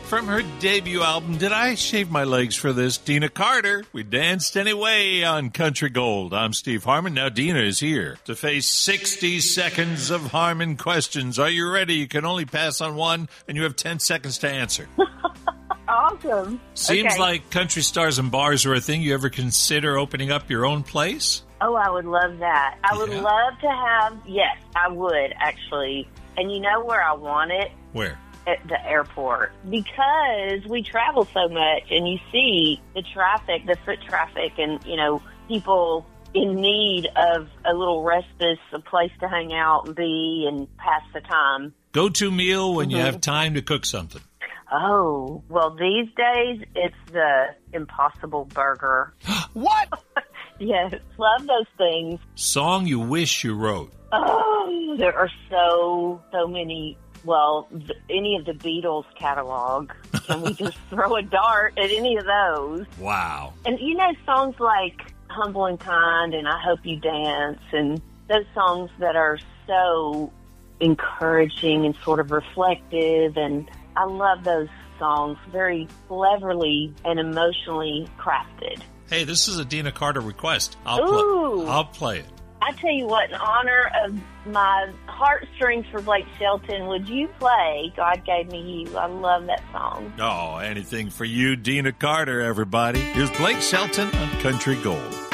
From her debut album, Did I Shave My Legs for This? Dina Carter. We danced anyway on Country Gold. I'm Steve Harmon. Now Dina is here to face 60 seconds of Harmon questions. Are you ready? You can only pass on one, and you have 10 seconds to answer. Awesome. Seems like country stars and bars are a thing. You ever consider opening up your own place? Oh, I would love that. I would love to have, yes, I would, actually. And you know where I want it? Where? At the airport, because we travel so much and you see the traffic, the foot traffic, and, you know, people in need of a little respite, a place to hang out and be and pass the time. Go-to meal when you have time to cook something. Oh, well, these days it's the Impossible Burger. What? Yes, love those things. Song you wish you wrote. Oh, there are so many. Well, any of the Beatles catalog. Can we just throw a dart at any of those? Wow. And you know, songs like Humble and Kind and I Hope You Dance, and those songs that are so encouraging and sort of reflective, and I love those songs, very cleverly and emotionally crafted. Hey, this is a Dina Carter request. Ooh. I'll play it. I tell you what, in honor of my heartstrings for Blake Shelton, would you play God Gave Me You? I love that song. Oh, anything for you, Dina Carter, everybody. Here's Blake Shelton on Country Gold.